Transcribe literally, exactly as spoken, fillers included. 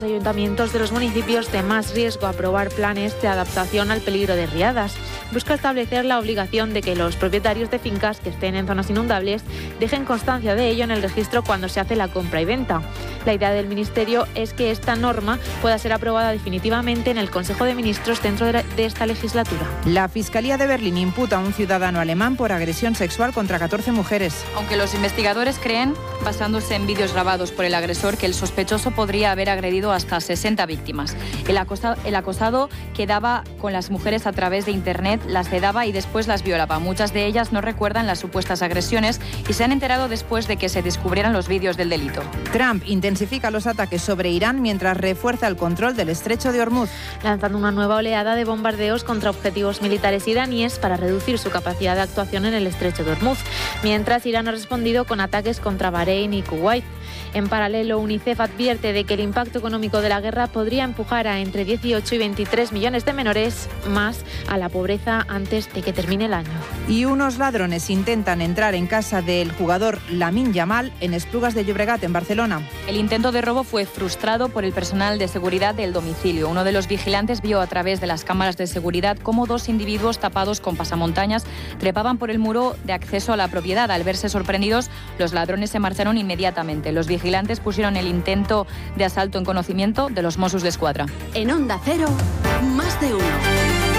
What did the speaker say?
ayuntamientos de los municipios de más riesgo a aprobar planes de adaptación al peligro de riadas. Busca establecer la obligación de que los propietarios de fincas que estén en zonas inundables dejen constancia de ello en el registro cuando se hace la compra y venta. La idea del Ministerio es que esta norma pueda ser aprobada definitivamente en el Consejo de Ministros dentro de esta legislatura. La Fiscalía de Berlín imputa a un ciudadano alemán por agresión sexual contra catorce mujeres. Aunque los investigadores creen, basándose en vídeos grabados por el agresor, que el sospechoso podría haber agredido hasta sesenta víctimas. El acosado, el acosado quedaba con las mujeres a través de Internet, las sedaba y después las violaba. Muchas de ellas no recuerdan las supuestas agresiones y se han enterado después de que se descubrieran los vídeos del delito. Trump intensifica los ataques sobre Irán mientras refuerza el control del estrecho de Hormuz, lanzando una nueva oleada de bombardeos contra objetivos militares iraníes para reducir su capacidad de actuación en el estrecho de Hormuz, mientras Irán ha respondido con ataques contra Bahrein y Kuwait. En paralelo, UNICEF advierte de que el impacto económico de la guerra podría empujar a entre dieciocho y veintitrés millones de menores más a la pobreza antes de que termine el año. Y unos ladrones intentan entrar en casa del jugador Lamine Yamal en Esplugas de Llobregat, en Barcelona. El intento de robo fue frustrado por el personal de seguridad del domicilio. Uno de los vigilantes vio a través de las cámaras de seguridad cómo dos individuos tapados con pasamontañas trepaban por el muro de acceso a la propiedad. Al verse sorprendidos, los ladrones se marcharon inmediatamente. Los vigilantes pusieron el intento de asalto en conocimiento de los Mossos d'Esquadra. En Onda Cero, más de uno.